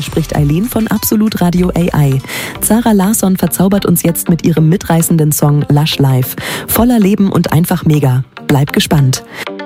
spricht Eileen von Absolut Radio AI. Zara Larsson verzaubert uns jetzt mit ihrem mitreißenden Song Lush Life. Voller Leben und einfach mega. Bleib gespannt.